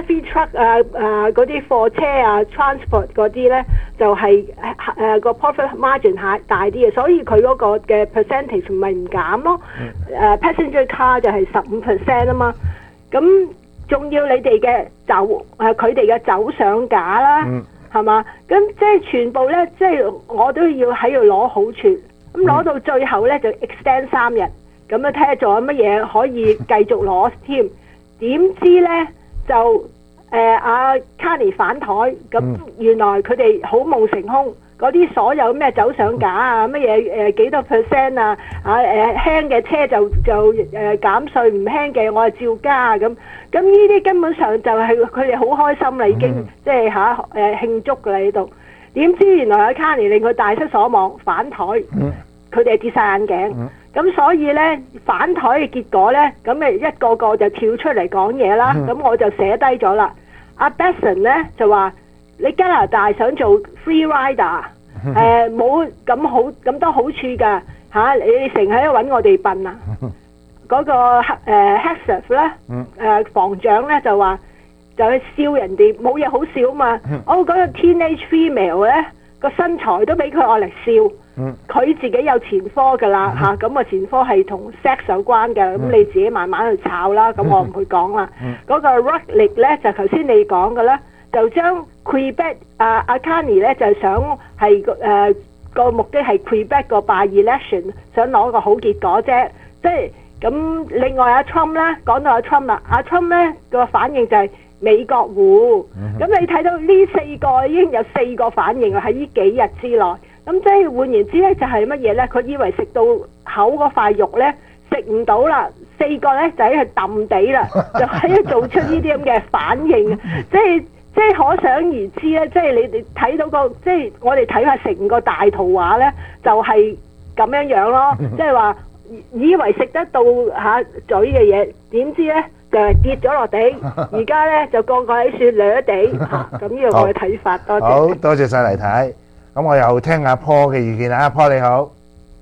heavy truck 嗰啲貨車transport 嗰啲咧，就係個 profit margin 大啲嘅，所以佢嗰個嘅 percentage 咪唔減咯。passenger car 就係15% 啊嘛，咁仲要你哋嘅佢哋嘅走上架啦，係嘛？咁即係全部咧，即係我都要喺度攞好處，咁攞到最後咧就 extend 3日，咁樣睇下仲有乜嘢可以繼續攞添。點知咧就阿 Carney 反台，咁原來佢哋好夢成空，嗰啲所有咩走上架乜嘢幾多 percent 輕嘅車就減稅，唔輕嘅我係照加咁。咁呢啲根本上就係佢哋好開心啦，已經即係慶祝㗎啦喺度。點知原來阿 Carney 令佢大失所望，反台，佢哋跌晒眼鏡。咁所以咧反台嘅結果咧，咁咪一個個就跳出嚟講嘢啦。咁我就寫低咗啦。阿 Besson 咧就話：你加拿大想做 free rider， 冇咁多好處㗎你成日喺度揾我哋笨啊！嗰個Hegseth 咧防長咧就話就去笑人哋冇嘢好笑嘛。嗰個 teenage female 咧個身材都俾佢愛嚟笑。佢自己有前科㗎啦咁個前科係同 sex 有關嘅，咁你自己慢慢去炒啦，咁我唔去講啦。嗰個 Rutledge 咧就頭先你講嘅啦，就將 Quebec 阿 Carney 咧就想係個目的係 Quebec 個 by election 想攞個好結果啫，即係咁。另外阿 Trump 咧講到阿 Trump 啦，阿 Trump 咧個反應就係美國戶，咁你睇到呢4個已經有4個反應啦喺呢幾日之內。咁即係換言之咧，就係乜嘢咧？佢以為食到口嗰塊肉咧，食唔到啦，4個咧就喺度揼地啦，就喺度做出呢啲咁嘅反應，即係可想而知咧，即係你哋睇到個，即係我哋睇下成個大圖畫咧，就係咁樣樣咯，即係話以為食得到嘴嘅嘢，點知咧就係跌咗落地，而家咧就個個喺雪掠地咁呢個我嘅睇法。多謝。 好多謝晒黎太。咁我又聽阿 Paul 嘅意見啦。阿 Paul 你好。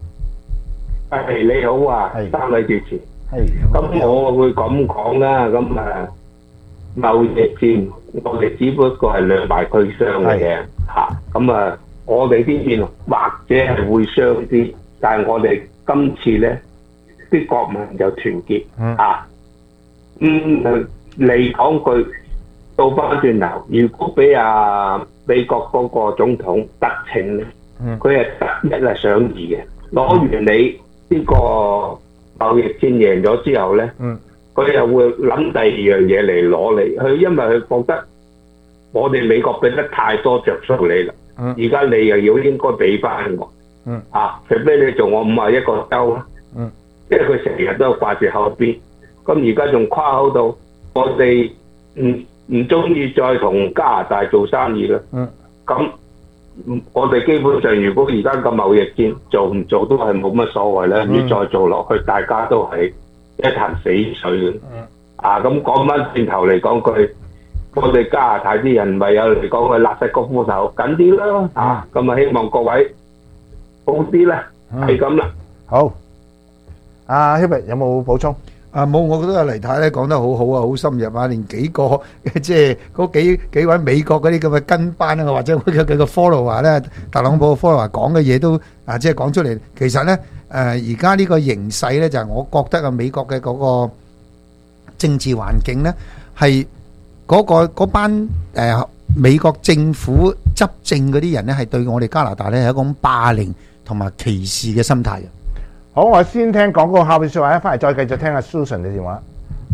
你好啊，三位主持。咁我會咁講啦。咁貿易戰我哋只不過係兩敗俱傷嘅嘢咁我哋呢邊或者係會傷啲，但係我哋今次咧啲國民就團結嚟講句倒翻轉頭，如果俾美國嗰個總統得逞咧，佢係得一係想二嘅，攞完你呢個貿易戰贏咗之後咧，佢又會諗第二樣嘢嚟攞你，佢因為佢覺得我哋美國俾得太多着數你啦，而家你又要應該俾翻我，除非你做我51個州啦，因為佢成日都掛住口邊，咁而家仲誇口到我哋唔中意再同加拿大做生意啦，咁我哋基本上如果而家個貿易戰做唔做都係冇乜所謂啦，要再做落去大家都係一潭死水嘅。咁講翻轉頭嚟講句，我哋加拿大啲人咪有嚟講佢勒實個褲頭緊啲啦，咁希望各位好啲啦，係咁啦。 好，阿 Hubert 有冇補充？ 冇，我覺得阿黎太咧講得好好啊，好深入啊，連幾個即係嗰幾位美國嗰啲咁嘅跟班啊，或者佢嘅 follower 咧，特朗普嘅 follower 講嘅嘢都即係講出嚟。其實咧而家呢個形勢咧，就係我覺得美國嘅嗰個政治環境咧，係嗰班美國政府執政嗰啲人咧，係對我哋加拿大咧係一種霸凌同埋歧視嘅心態嘅。 好，我先聽廣告，後邊說話咧，翻嚟再繼續聽阿 Susan 嘅電話。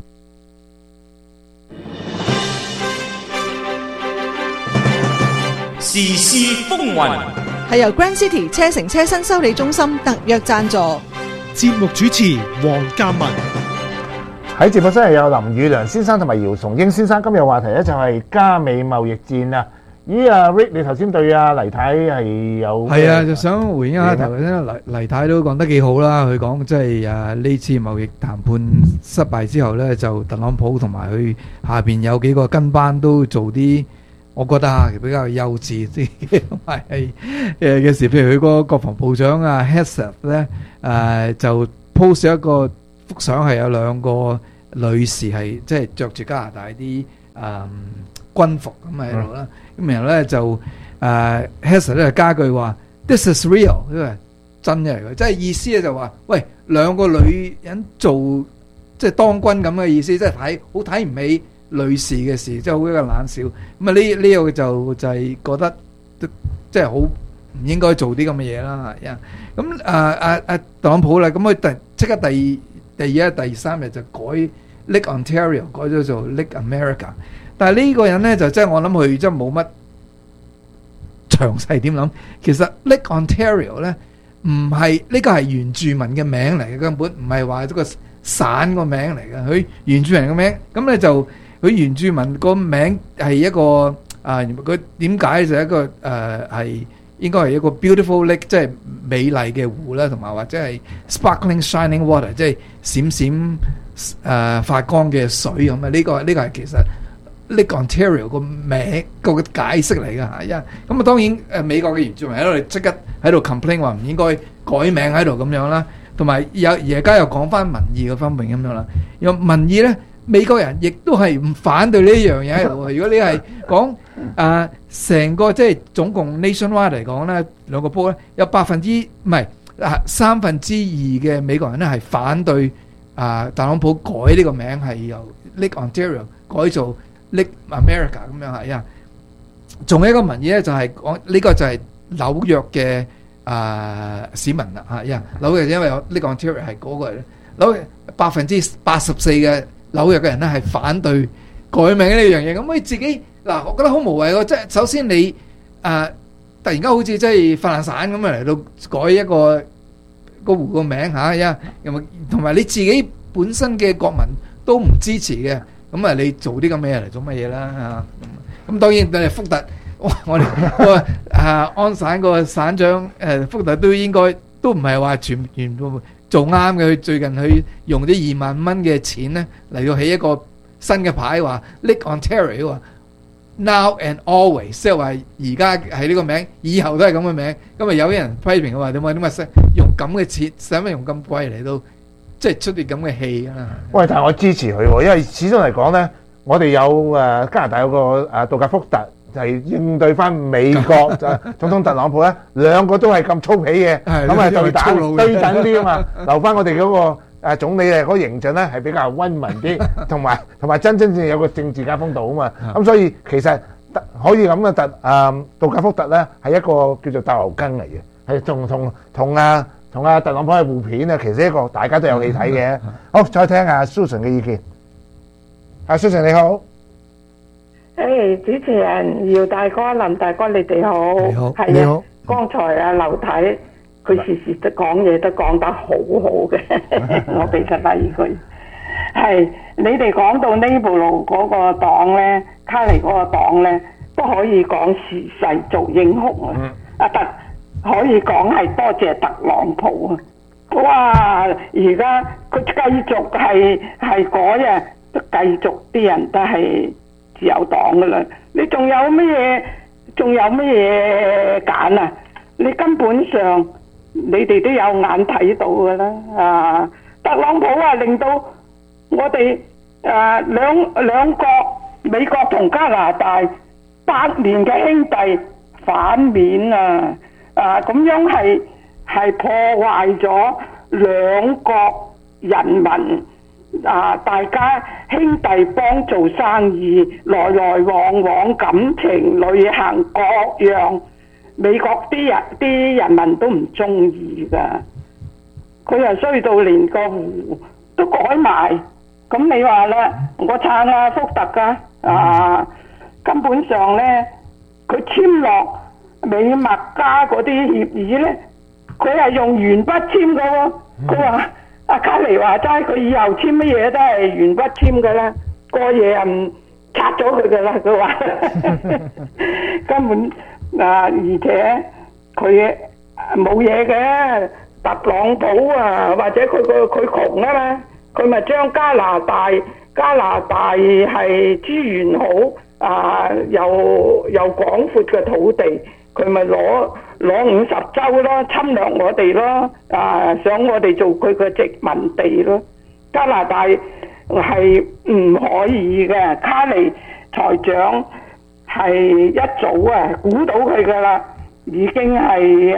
時事風雲係由 Grand City 車城車新修理中心特約贊助。 節目主持黃嘉文。 喺節目室係有林宇良先生同埋姚崇英先生。今日話題咧就係加美貿易戰啊。咦啊 Rick，你頭先對阿黎太係有係啊，就想回應下頭先黎太都講得幾好啦。佢講即係呢次貿易談判失敗之後咧，就特朗普同埋佢下邊有幾個跟班都做啲，我覺得比較幼稚啲同埋係嘅事。譬如佢個國防部長Hegseth 咧就 post 一個幅相，係有兩個女士係即係着住加拿大啲軍服咁喺度啦。咁然後咧就Hess 咧加句話 This is real， 因為真嘅嚟嘅，即係意思咧就話，喂，兩個女人做即係當軍咁嘅意思，即係好睇唔起女士嘅事，即係好一個冷笑。咁啊呢個就係覺得即係好唔應該做啲咁嘅嘢啦。咁特朗普咧，咁佢即刻第二日第三日就改 Lake Ontario 改咗做 Lake America。但係呢個人咧就即係我諗佢即係冇乜詳細點諗。其實 Lake Ontario 咧唔係呢個係原住民嘅名嚟嘅，根本唔係話一個省個名嚟嘅。佢原住民嘅名，咁咧就佢原住民個名係一個佢點解就係一個係應該係一個 beautiful lake， 即係美麗嘅湖啦，同埋或者係 sparkling shining water， 即係閃閃發光嘅水咁啊！呢個係其實 Lake Ontario 個名個解釋嚟㗎嚇。咁啊當然美國嘅原住民喺度即刻喺度 complain 話唔應該改名喺度咁樣啦，同埋而家又講翻民意嘅方面咁樣啦。有民意咧，美國人亦都係唔反對呢樣嘢喺度。如果你係講成個即係總共 nationwide 嚟講咧，兩個波咧有3%嘅美國人咧係反對特朗普改呢個名係由 Lake Ontario 改做 Lake America 咁樣係啊。仲有一個民意咧就係講呢個就係紐約嘅市民啦嚇，紐約因為有 Lake Ontario 係嗰個咧，紐約84%嘅紐約嘅人咧係反對改名呢樣嘢。咁佢自己嗱，我覺得好無謂喎。即係首先你突然間好似即係發爛散咁嚟到改一個湖個名嚇，同埋你自己本身嘅國民都唔支持嘅，咁你做啲咁嘅嘢嚟做乜嘢啦嚇？咁當然你福特，我哋安省個省長福特都應該都唔係話全部做啱嘅。佢最近佢用啲2萬蚊嘅錢咧嚟到起一個新嘅牌，話 Lake Ontario 話 Now and always， 即係話而家係呢個名，以後都係咁嘅名。咁啊有啲人批評佢話點解用咁嘅錢，使乜用咁貴嚟到即係出啲咁嘅氣啊？ 喂，但係我支持佢喎，因為始終嚟講咧，我哋有加拿大有個杜格福特，就係應對翻美國總統特朗普咧，兩個都係咁粗鄙嘅，咁啊對等啲啊嘛，留翻我哋嗰個總理嘅嗰個形象咧係比較溫文啲，同埋真正有個政治家風度啊嘛，咁所以其實可以咁嘅杜格福特咧係一個叫做鬥牛筋嚟嘅，係同特朗普係互片啊，其實一個大家都有戲睇嘅。好，再聽下 Susan 嘅意見。Susan 你好。 主持人姚大哥、林大哥，你哋好。 你好。 係啊，剛才劉太佢時時都講嘢都講得好好嘅，我俾實例佢。係你哋講到呢部路嗰個黨咧，卡尼嗰個黨咧，都可以講時勢做英雄啊！可以講係多謝特朗普啊！哇！而家佢繼續係改啊，都繼續啲人都係自由黨噶啦。你仲有乜嘢揀啊？你根本上你哋都有眼睇到噶啦特朗普令到我哋兩國美國同加拿大8年嘅兄弟反面咁樣係破壞咗兩國人民大家兄弟幫做生意，來來往往感情、旅行各樣，美國啲人民都唔中意噶。佢又衰到連個湖都改埋，咁你話啦，我撐福特噶根本上咧，佢簽落美墨加嗰啲協議咧，佢係用鉛筆簽嘅喎。佢話卡尼話齋，佢以後簽乜嘢都係鉛筆簽嘅啦，個嘢唔拆咗佢嘅啦。佢話根本而且佢冇嘢嘅，特朗普或者佢窮啊嘛，佢咪將加拿大係資源好又廣闊嘅土地，佢咪攞50州咯，侵略我哋咯，想我哋做佢嘅殖民地咯。加拿大係唔可以嘅，卡尼財長係一早估到佢噶啦，已經係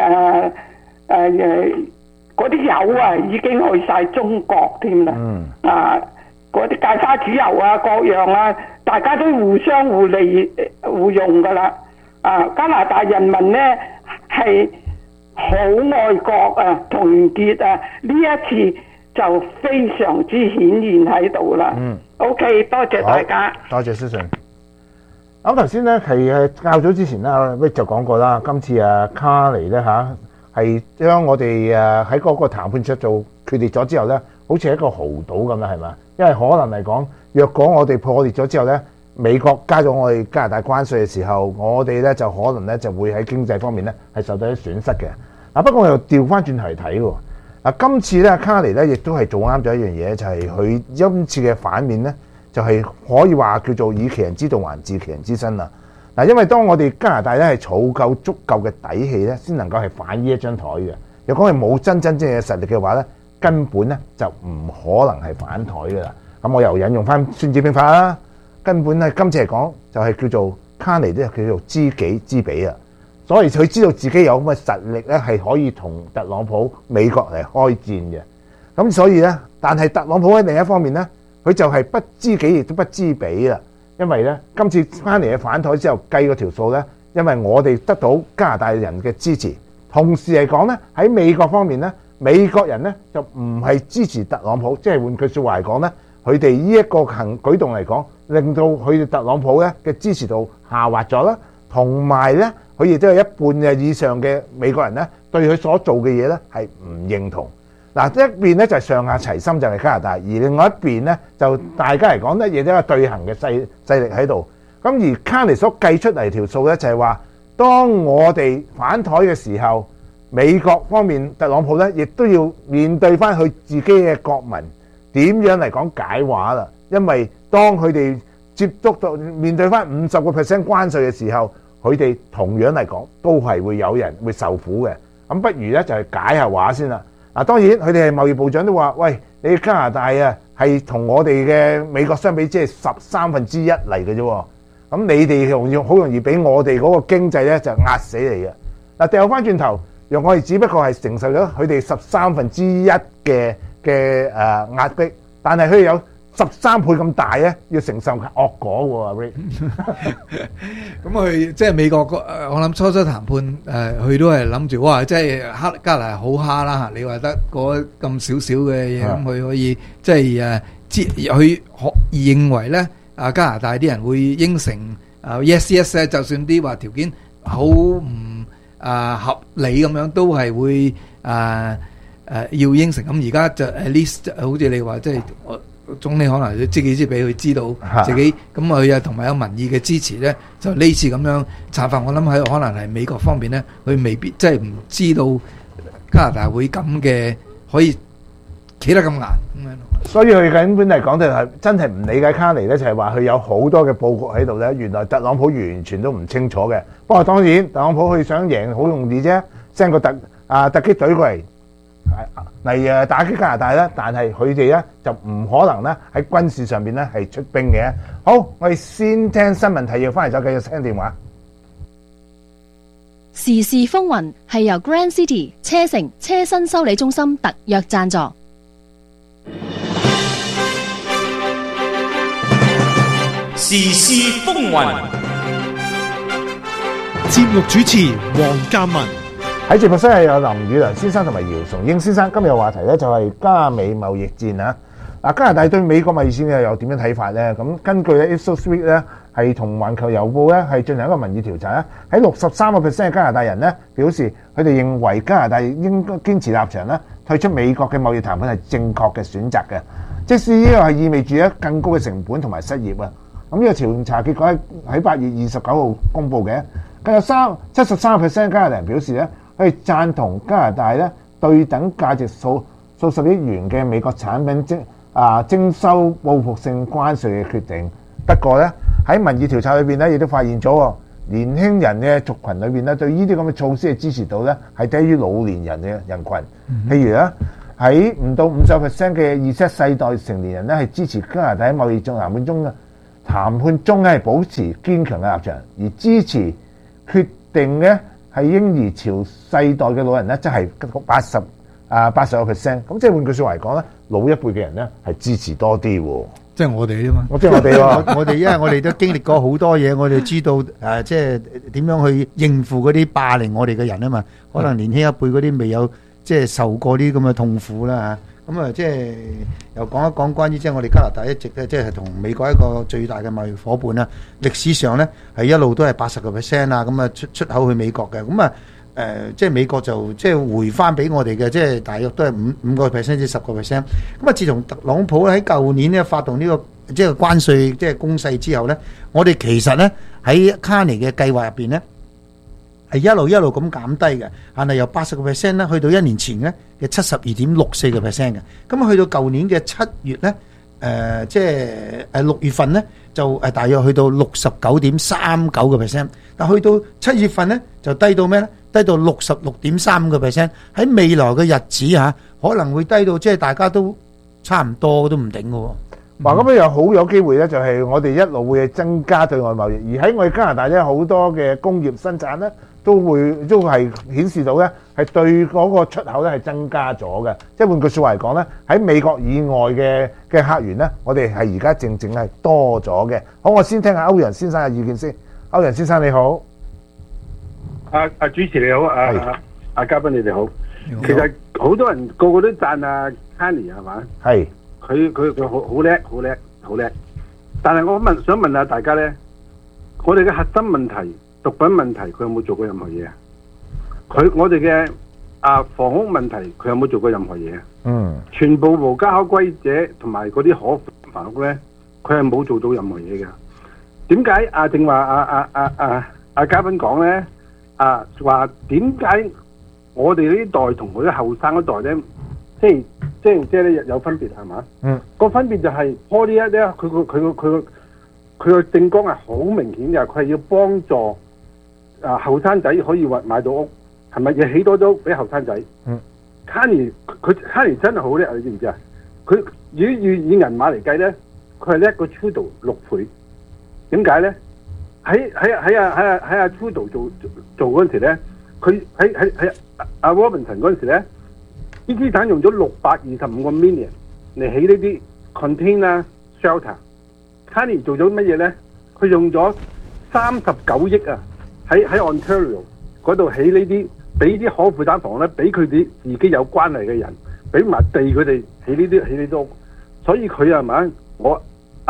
嗰啲油已經去晒中國添啦。嗰啲芥花籽油各樣大家都互相互利互用噶啦。加拿大人民呢係好愛國團結呢一次就非常之顯現喺度啦。OK， 多謝大家。 多謝思順。咁頭先咧係較早之前咧，Rick 就講過啦。今次卡尼咧係將我哋喺嗰個談判桌做決裂咗之後咧，好似係一個豪賭咁啦，係嘛？因為可能嚟講，若果我哋破裂咗之後咧，美國加咗我哋加拿大關稅嘅時候，我哋咧就可能咧就會喺經濟方面咧係受到啲損失嘅。不過我又調翻轉頭嚟睇喎。今次咧卡尼咧亦都係做啱咗一樣嘢，就係佢今次嘅反面咧，就係可以話叫做以其人之道還治其人之身啦。因為當我哋加拿大咧係儲夠足夠嘅底氣咧，先能夠係反呢一張台嘅。若果係冇真正嘅實力嘅話咧，根本咧就唔可能係反台噶啦。咁我又引用翻《孫子兵法》啦，根本咧今次嚟講就係叫做卡尼咧叫做知己知彼啊。所以佢知道自己有咁嘅實力咧，係可以同特朗普美國嚟開戰嘅。咁所以咧，但係特朗普喺另一方面咧，佢就係不知己亦都不知彼啦。因為咧，今次翻嚟嘅反台之後計嗰條數咧，因為我哋得到加拿大人嘅支持，同時嚟講咧喺美國方面咧，美國人咧就唔係支持特朗普，即係換句説話嚟講咧，佢哋呢一個舉動嚟講，令到佢哋特朗普咧嘅支持度下滑咗啦，同埋咧。佢亦都有一半嘅以上嘅美國人咧，對佢所做嘅嘢咧係唔認同。一邊咧就係上下齊心，就係加拿大；而另外一邊咧就大家嚟講咧，亦都有對行嘅勢力喺度。咁而卡尼所計出嚟條數咧，就係話，當我哋反台嘅時候，美國方面特朗普咧，亦都要面對翻佢自己嘅國民點樣嚟講解話啦。因為當佢哋接觸到面對翻50% 關稅嘅時候，佢哋同樣嚟講都係會有人會受苦嘅。咁不如咧就係解下話先啦。當然佢哋係貿易部長都話：喂，你加拿大係同我哋嘅美國相比，即係13分之一嚟嘅啫。咁你哋好容易俾我哋嗰個經濟咧就壓死你嘅。掉翻轉頭，讓我哋只不過係承受咗佢哋13分之一嘅壓迫，但係佢哋有13倍咁大咧，要承受惡果喎。Rick， 咁佢即係美國我諗初談判佢都係諗住哇，即係加拿大好蝦啦嚇！你話得嗰咁少少嘅嘢，咁佢可以即係佢認為咧加拿大啲人會應承yes yes 咧，就算啲話條件好唔合理咁樣，都係會要應承。咁而家就 at least 好似你話即係。總理可能知己知彼，佢知道自己咁佢同埋有民意嘅支持咧，就呢次咁樣策法，我諗喺可能係美國方面咧，佢未必即係唔知道加拿大會咁嘅可以企得咁硬咁樣。 所以佢根本嚟講就係真係唔理解卡尼咧，就係話佢有好多嘅佈局喺度咧。原來特朗普完全都唔清楚嘅。不過當然特朗普佢想贏好容易啫，send個突擊隊過嚟。嚟打擊加拿大咧，但係佢哋咧就唔可能咧喺軍事上邊咧係出兵嘅。好，我哋先聽新聞提要，翻嚟再繼續聽電話。 時事風雲係由 Grand City 車城車身修理中心特約贊助。 時事風雲， 節目主持黃嘉文。 喺直播室係有林宇良先生同埋姚崇英先生。今日嘅話題咧就係加美貿易戰啊！加拿大對美國貿易戰又點樣睇法咧？咁根據咧 Ipsos Reid 咧係同環球郵報咧係進行一個民意調查咧，喺63% 嘅加拿大人咧表示佢哋認為加拿大應該堅持立場咧，退出美國嘅貿易談判係正確嘅選擇嘅。即使呢個係意味住咧更高嘅成本同埋失業啊！咁呢個調查結果喺8月29號公佈嘅，更有73% 加拿大人表示咧，佢哋贊同加拿大咧對等價值數十億元嘅美國產品徵收報復性關稅嘅決定。不過咧喺民意調查裏邊咧，亦都發現咗年輕人嘅族群裏邊咧，對呢啲咁嘅措施嘅支持度咧係低於老年人嘅人群。譬如咧喺唔到50% 嘅Z世代成年人咧係支持加拿大喺貿易談判中嘅談判中咧係保持堅強嘅立場，而支持決定咧係嬰兒潮世代嘅老人咧，即係80%。咁即係換句説話嚟講咧，老一輩嘅人咧係支持多啲喎。 即係我哋啊嘛， 即係我哋喎。 我哋因為我哋都經歷過好多嘢，我哋知道即係點樣去應付嗰啲霸凌我哋嘅人啊嘛。可能年輕一輩嗰啲未有即係受過啲咁嘅痛苦啦嚇。咁啊，即係又講一講關於即係我哋加拿大一直咧，即係同美國一個最大嘅貿易夥伴啦。歷史上咧係一路都係80%啊，咁啊出口去美國嘅。咁啊即係美國就即係回翻俾我哋嘅，即係大約都係5%至10%。咁啊，自從特朗普喺舊年咧發動呢個即係關稅即係攻勢之後咧，我哋其實咧喺卡尼嘅計劃入邊咧係一路咁減低嘅，但係由80%咧去到1年前咧嘅72.64%嘅。咁去到舊年嘅7月咧，即係6月份咧就大約去到69.39%，但去到7月份咧就低到咩咧？低到66.35%。喺未來嘅日子嚇，可能會低到即係大家都差唔多都唔頂嘅喎。 嗱，咁又好有機會咧，就係我哋一路會增加對外貿易，而喺我哋加拿大咧好多嘅工業生產咧都係顯示到咧係對嗰個出口咧係增加咗嘅。即係換句説話嚟講咧，喺美國以外嘅客源咧，我哋係而家正係多咗嘅。好，我先聽下歐陽先生嘅意見先。歐陽先生你好。 主持你好，嘉賓你哋好。其實好多人個個都讚Carney 係嘛？ 係。 佢好叻。但係我想問下大家咧，我哋嘅核心問題毒品問題，佢有冇做過任何嘢啊？我哋嘅房屋問題，佢有冇做過任何嘢啊？ 嗯。全部無家可歸者同埋嗰啲可房屋咧，佢係冇做到任何嘢嘅。點解正話嘉賓講咧？話點解我哋呢代同嗰啲後生嗰代咧，即係咧有分別係嘛？嗯。個分別就係 Poly 咧，佢個政綱係好明顯嘅，佢係要幫助後生仔可以買到屋，係咪要起多咗俾後生仔？嗯。Carney 真係好叻，你知唔知啊？佢如果以銀碼嚟計咧，佢係叻過 Trudeau 6倍。點解咧？喺Trudeau 做嗰陣時咧，佢喺Robinson 嗰陣時咧，啲資產用咗625個 million 嚟起呢啲 container shelter。Carney 做咗乜嘢咧？佢用咗39億啊，喺 Ontario 嗰度起呢啲，俾啲可負擔房咧，俾佢哋自己有關係嘅人，俾埋地佢哋起呢啲屋。所以佢係咪？我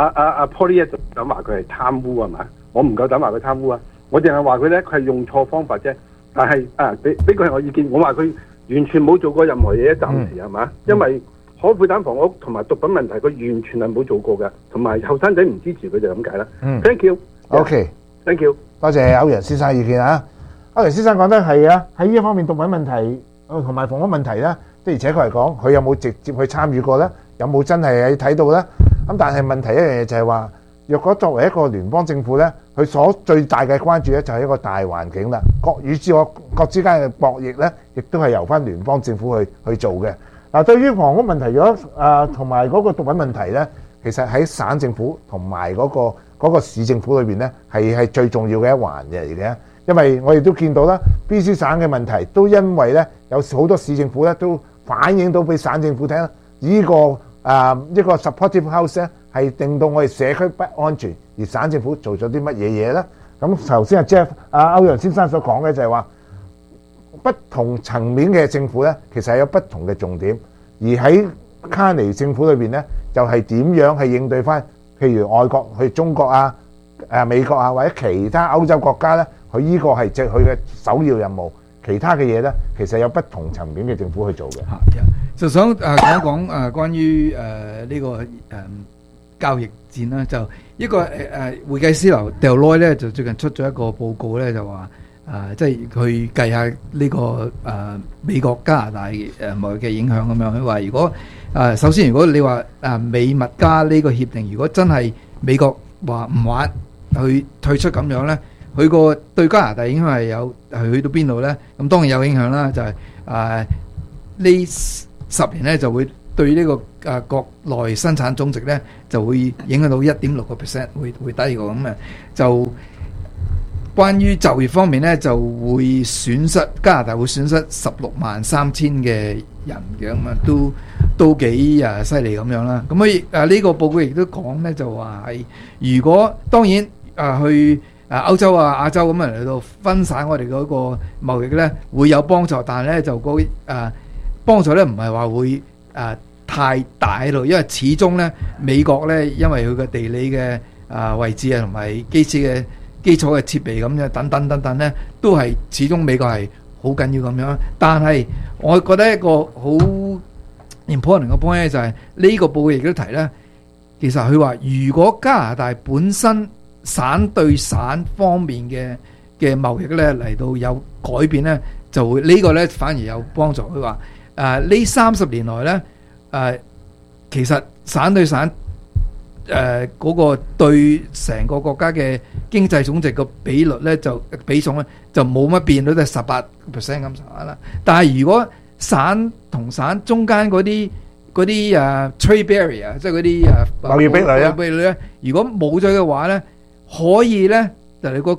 Poly 就想話佢係貪污係咪？我唔夠膽話佢貪污啊！我淨係話佢咧，佢係用錯方法啫。但係俾佢係我意見，我話佢完全冇做過任何嘢，暫時係嘛？因為可負擔房屋同埋毒品問題，佢完全係冇做過嘅，同埋後生仔唔支持佢就咁解啦。Thank you。OK。Thank you。多謝歐陽先生意見啊！歐陽先生講得係啊，喺呢一方面毒品問題同埋房屋問題咧，的而且確嚟講，佢有冇直接去參與過咧？有冇真係睇到咧？咁但係問題一樣嘢就係話，若果作為一個聯邦政府咧，佢所最大嘅關注咧就係一個大環境啦。國與國之間嘅博弈咧，亦都係由翻聯邦政府去做嘅。嗱，對於房屋問題，如果同埋嗰個毒品問題咧，其實喺省政府同埋嗰個市政府裏邊咧，係最重要嘅一環嚟嘅。因為我哋都見到啦 ，BC 省嘅問題都因為咧有好多市政府咧都反映到俾省政府聽，呢個 supportive house 咧係令到我哋社區不安全，而省政府做咗啲乜嘢嘢咧？咁頭先Jeff 歐陽先生所講嘅就係話，不同層面嘅政府咧，其實係有不同嘅重點，而喺Carney政府裏邊咧，就係點樣去應對翻，譬如外國去中國啊、美國啊或者其他歐洲國家咧，佢呢個係佢嘅首要任務。其他嘅嘢咧，其實有不同層面嘅政府去做嘅。 就想講一講關於呢個交易戰啦，就一個會計師樓 Deloitte 咧，就最近出咗一個報告咧，就話即係去計下呢個美國加拿大貿易嘅影響咁樣。佢話如果首先如果你話美墨加呢個協定，如果真係美國話唔玩去退出咁樣咧，佢個對加拿大影響係去到邊度咧？咁當然有影響啦，就係呢10年咧就會對呢個國內生產總值咧就會影響到 1.6% 會低過咁啊。就關於就業方面咧，就會損失加拿大會損失163000嘅人嘅，咁啊都幾犀利咁樣啦。咁呢個報告亦都講咧，就話係如果當然去歐洲亞洲咁嚟到分散我哋嗰個貿易咧，會有幫助，但係咧就幫助咧唔係話會太大喺度，因為始終咧美國咧因為佢嘅地理嘅位置啊，同埋基礎嘅設備咁樣等等咧，都係始終美國係好緊要咁樣。但係我覺得一個好 important 嘅 point 咧，就係呢個報告亦都提咧，其實佢話如果加拿大本身省對省方面嘅貿易咧嚟到有改變咧，就會呢個咧反而有幫助。佢話呢30年來咧其實省對省嗰個對成個國家嘅經濟總值個比率咧比重咧就冇乜變，都係18% 咁上下啦。但係如果省同省中間嗰啲trade barrier， 即係嗰啲貿易壁壘咧，如果冇咗嘅話咧，可以咧就你個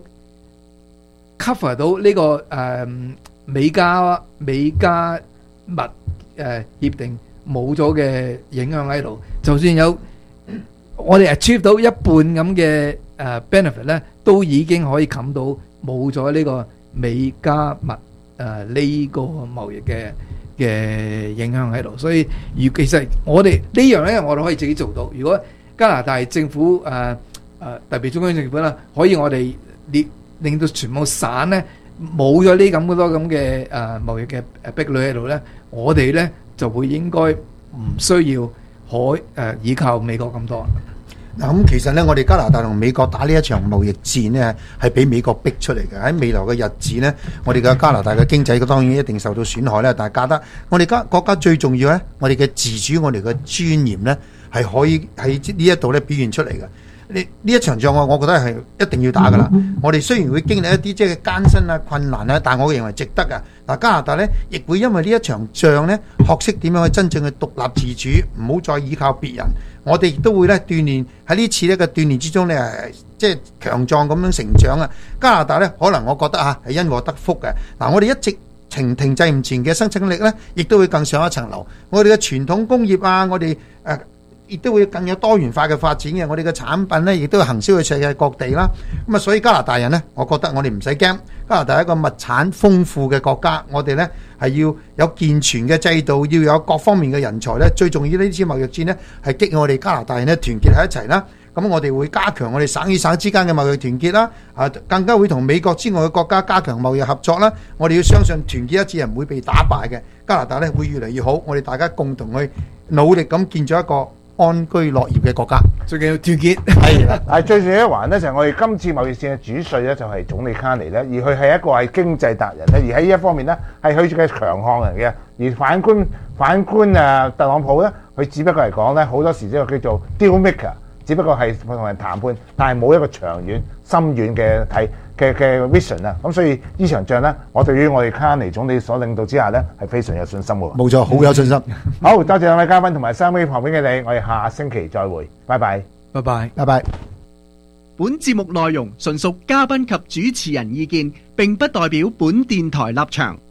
cover 到呢個美加密協定冇咗嘅影響喺度，就算有我哋 achieve 到一半咁嘅benefit 咧，都已經可以冚到冇咗呢個美加密呢個貿易嘅影響喺度。所以其實我哋呢樣咧，我哋可以自己做到。如果加拿大政府特別中央政府啦，可以我哋令到全部省咧冇咗呢咁多咁嘅貿易嘅壁壘喺度咧，我哋咧就會應該唔需要依靠美國咁多。 嗱，咁其實咧，我哋加拿大同美國打呢一場貿易戰呢，係俾美國逼出嚟嘅。喺未來嘅日子呢，我哋嘅加拿大嘅經濟當然一定受到損害啦。但係覺得我哋國家最重要咧，我哋嘅自主，我哋嘅尊嚴呢，係可以喺呢一度咧表現出嚟嘅。呢一場仗我覺得係一定要打噶啦。我哋雖然會經歷一啲即係艱辛啊、困難啊，但係我認為值得啊。嗱，加拿大咧亦會因為呢一場仗咧，學識點樣去真正去獨立自主，唔好再依靠別人。我哋亦都會咧鍛鍊喺呢次呢個鍛鍊之中咧，即係強壯咁樣成長啊。加拿大咧可能我覺得係因禍得福嘅。嗱，我哋一直停滯唔前嘅生產力咧，亦都會更上一層樓。我哋嘅傳統工業啊，我哋亦都會更有多元化嘅發展嘅，我哋嘅產品咧亦都行銷去世界各地啦。咁啊，所以加拿大人咧，我覺得我哋唔使驚。加拿大係一個物產豐富嘅國家，我哋咧係要有健全嘅制度，要有各方面嘅人才咧。最重要呢次貿易戰咧，係激我哋加拿大人咧團結喺一齊啦。咁我哋會加強我哋省與省之間嘅貿易團結啦，更加會同美國之外嘅國家加強貿易合作啦。我哋要相信團結一致係唔會被打敗嘅。加拿大咧會越嚟越好，我哋大家共同去努力咁建造一個安居樂業嘅國家， 最緊要團結。 係啦，但係最重要一環咧，就係我哋今次貿易戰嘅主帥咧，就係總理卡尼咧，而佢係一個係經濟達人咧，而喺呢一方面咧係佢嘅強項嚟嘅。而反觀特朗普咧，佢只不過係講咧好多時呢個叫做 deal maker， 只不過係同人談判，但係冇一個長遠深遠嘅 vision 啊。咁所以呢場仗咧，我對於我哋卡尼總理所領導之下咧，係非常有信心嘅。 冇錯，好有信心。 好，多謝兩位嘉賓同埋收音機旁邊嘅你，我哋下星期再會，拜拜， 拜拜， 拜拜。 本節目內容純屬嘉賓及主持人意見，並不代表本電台立場。